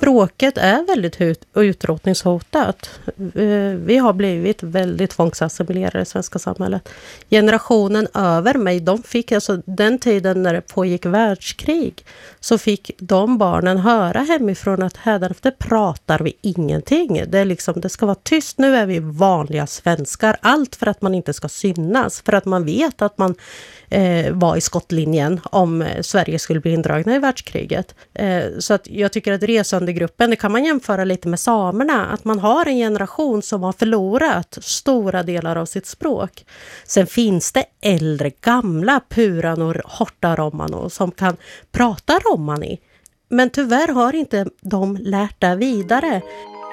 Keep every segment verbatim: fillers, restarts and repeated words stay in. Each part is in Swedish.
språket är väldigt ut- utrotningshotat. Vi har blivit väldigt tvångsassimilerade i det svenska samhället. Generationen över mig, de fick alltså den tiden när det pågick världskrig, så fick de barnen höra hemifrån att hädanefter pratar vi ingenting. Det är liksom, det ska vara tyst, nu är vi vanliga svenskar. Allt för att man inte ska synas, för att man vet att man eh, var i skottlinjen om eh, Sverige skulle bli indragna i världskriget. Eh, så att jag tycker att resandegruppen, det kan man jämföra lite med samerna, att man har en generation som har förlorat stora delar av sitt språk. Sen finns det äldre, gamla puranor, hortaromano som kan prata romani. Men tyvärr har inte de lärt det vidare.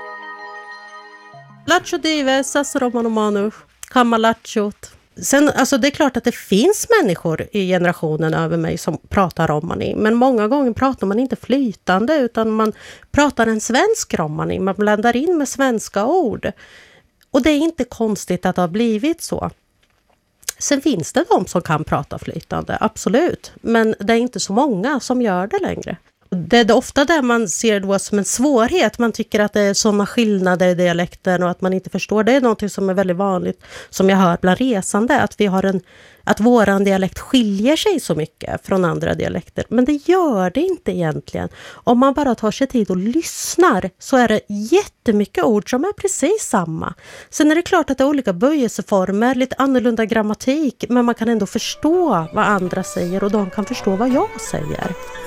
Lacho dive, sassromanomanu, kamalachot. Sen, alltså det är klart att det finns människor i generationen över mig som pratar romani. Men många gånger pratar man inte flytande, utan man pratar en svensk romani. Man blandar in med svenska ord. Och det är inte konstigt att det har blivit så. Sen finns det de som kan prata flytande, absolut. Men det är inte så många som gör det längre. Det är ofta där man ser det som en svårighet. Man tycker att det är sådana skillnader i dialekten och att man inte förstår. Det är något som är väldigt vanligt, som jag hör bland resande. Att, vi har en, att våran dialekt skiljer sig så mycket från andra dialekter. Men det gör det inte egentligen. Om man bara tar sig tid och lyssnar, så är det jättemycket ord som är precis samma. Sen är det klart att det är olika böjelseformer, lite annorlunda grammatik. Men man kan ändå förstå vad andra säger och de kan förstå vad jag säger.